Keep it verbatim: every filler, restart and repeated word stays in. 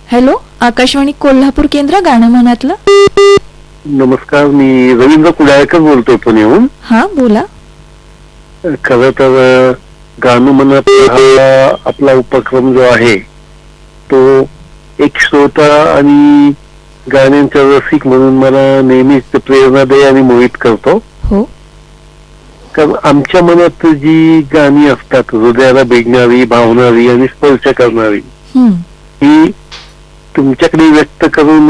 Hello, Akashvani Kolhapur केंद्र, गाणं मनातलं. नमस्कार, मी रवींद्र कुडाळकर बोलतोय पुण्याहून. हा बोला. खरं तर गाणं मनात हा आपला उपक्रम जो आहे तो एक श्रोता आणि गाण्यांचा रसिक म्हणून मला नेहमीच प्रेरणादायी आणि मोहित करतो. हो, कारण आमच्या मनात जी गाणी असतात, हृदयाला भिडणारी, भावणारी आणि स्पर्श करणारी, हम्म ही तुमच्याकडे व्यक्त करून